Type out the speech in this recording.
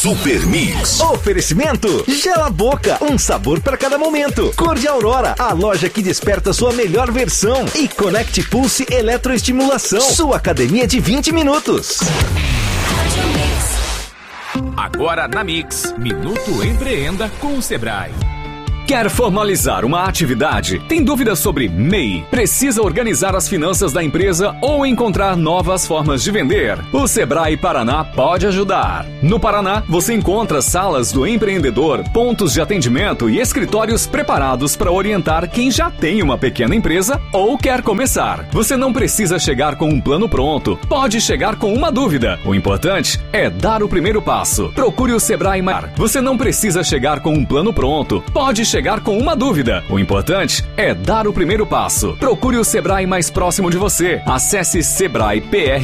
Super Mix. Oferecimento Gela Boca, um sabor para cada momento. Cor de Aurora, a loja que desperta sua melhor versão. E Connect Pulse Eletroestimulação, sua academia de 20 minutos. Agora na Mix, Minuto Empreenda com o Sebrae. Quer formalizar uma atividade? Tem dúvidas sobre MEI? Precisa organizar as finanças da empresa ou encontrar novas formas de vender? O Sebrae Paraná pode ajudar. No Paraná, você encontra salas do empreendedor, pontos de atendimento e escritórios preparados para orientar quem já tem uma pequena empresa ou quer começar. Você não precisa chegar com um plano pronto. Pode chegar com uma dúvida. O importante é dar o primeiro passo. Procure o Sebrae Mar. Você não precisa chegar com um plano pronto. Pode chegar com uma dúvida. O importante é dar o primeiro passo. Procure o Sebrae mais próximo de você. Acesse Sebrae PR